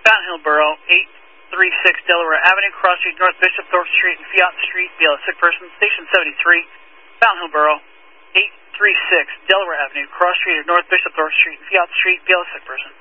Fountain Hill Borough, 836 Delaware Avenue, Cross Street, North Bishop, Thorpe Street, and Fiat Street. Be a sick person. Station 73, Fountain Hill Borough, 836 Delaware Avenue, Cross Street, North Bishop, Thorpe Street, and Fiat Street. Be a sick person.